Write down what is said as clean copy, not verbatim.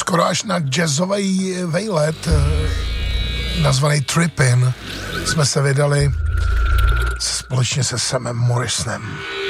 skoro až na jazzový vejlet, nazvaný Trippin, jsme se vydali společně se Samem Morrisonem.